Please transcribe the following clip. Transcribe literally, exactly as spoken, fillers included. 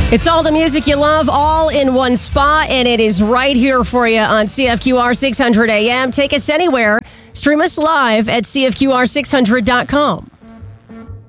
It's all the music you love, all in one spot, and it is right here for you on C F Q R six hundred A M. Take us anywhere. Stream us live at C F Q R six hundred dot com.